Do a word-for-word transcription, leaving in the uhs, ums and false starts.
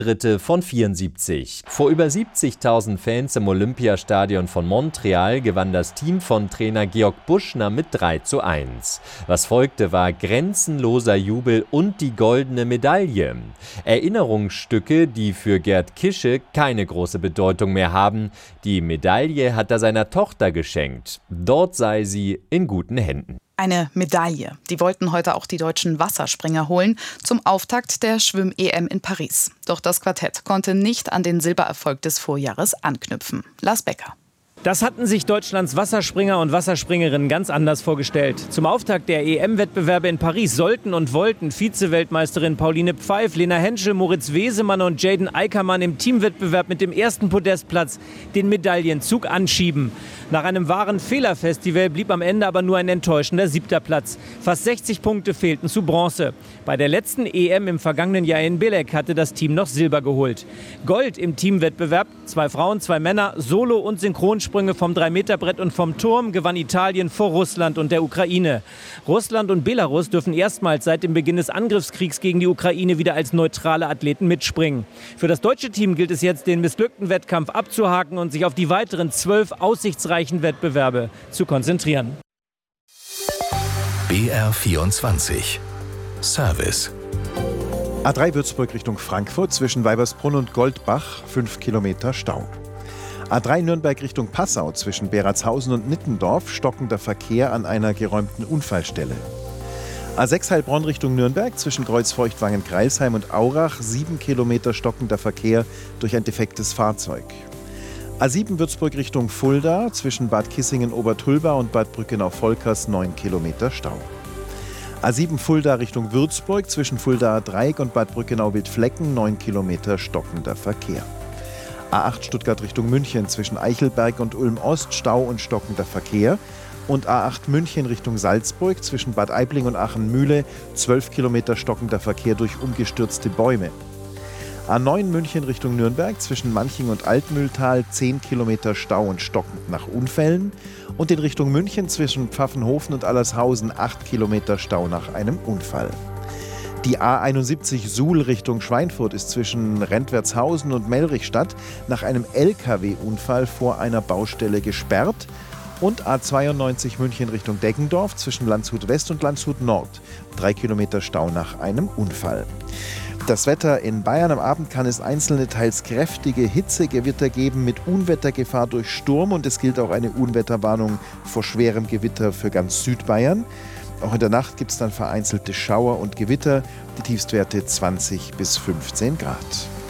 Dritte von vierundsiebzig. Vor über siebzigtausend Fans im Olympiastadion von Montreal gewann das Team von Trainer Georg Buschner mit drei zu eins. Was folgte, war grenzenloser Jubel und die goldene Medaille. Erinnerungsstücke, die für Gerd Kische keine große Bedeutung mehr haben. Die Medaille hat er seiner Tochter geschenkt. Dort sei sie in guten Händen. Eine Medaille. Die wollten heute auch die deutschen Wasserspringer holen zum Auftakt der Schwimm-E M in Paris. Doch das Quartett konnte nicht an den Silbererfolg des Vorjahres anknüpfen. Lars Becker. Das hatten sich Deutschlands Wasserspringer und Wasserspringerinnen ganz anders vorgestellt. Zum Auftakt der E M-Wettbewerbe in Paris sollten und wollten Vize-Weltmeisterin Pauline Pfeif, Lena Henschel, Moritz Wesemann und Jaden Eickermann im Teamwettbewerb mit dem ersten Podestplatz den Medaillenzug anschieben. Nach einem wahren Fehlerfestival blieb am Ende aber nur ein enttäuschender siebter Platz. Fast sechzig Punkte fehlten zu Bronze. Bei der letzten E M im vergangenen Jahr in Belek hatte das Team noch Silber geholt. Gold im Teamwettbewerb, zwei Frauen, zwei Männer, Solo- und Synchronsprünge vom drei Meter Brett und vom Turm gewann Italien vor Russland und der Ukraine. Russland und Belarus dürfen erstmals seit dem Beginn des Angriffskriegs gegen die Ukraine wieder als neutrale Athleten mitspringen. Für das deutsche Team gilt es jetzt, den missglückten Wettkampf abzuhaken und sich auf die weiteren zwölf aussichtsreichen Wettbewerbe zu konzentrieren. B R vierundzwanzig Service. A drei Würzburg Richtung Frankfurt zwischen Weibersbrunn und Goldbach, fünf Kilometer Stau. A drei Nürnberg Richtung Passau zwischen Beratshausen und Nittendorf, stockender Verkehr an einer geräumten Unfallstelle. A sechs Heilbronn Richtung Nürnberg zwischen Kreuzfeuchtwangen-Greilsheim und Aurach, sieben Kilometer stockender Verkehr durch ein defektes Fahrzeug. A sieben Würzburg Richtung Fulda zwischen Bad Kissingen-Obertulba und Bad Brückenau-Volkers, neun Kilometer Stau. A sieben Fulda Richtung Würzburg zwischen Fuldaer Dreieck und Bad Brückenau-Wildflecken, neun Kilometer stockender Verkehr. A acht Stuttgart Richtung München zwischen Eichelberg und Ulm-Ost, Stau und stockender Verkehr. Und A acht München Richtung Salzburg zwischen Bad Aibling und Aachen-Mühle, zwölf Kilometer stockender Verkehr durch umgestürzte Bäume. A neun München Richtung Nürnberg zwischen Manching und Altmühltal, zehn Kilometer Stau und stockend nach Unfällen. Und in Richtung München zwischen Pfaffenhofen und Allershausen, acht Kilometer Stau nach einem Unfall. Die A einundsiebzig Suhl Richtung Schweinfurt ist zwischen Rentwertshausen und Mellrichstadt nach einem L K W-Unfall vor einer Baustelle gesperrt. Und A zweiundneunzig München Richtung Deggendorf zwischen Landshut West und Landshut Nord, drei Kilometer Stau nach einem Unfall. Das Wetter in Bayern: Am Abend kann es einzelne, teils kräftige Hitzegewitter geben mit Unwettergefahr durch Sturm, und es gilt auch eine Unwetterwarnung vor schwerem Gewitter für ganz Südbayern. Auch in der Nacht gibt es dann vereinzelte Schauer und Gewitter, die Tiefstwerte zwanzig bis fünfzehn Grad.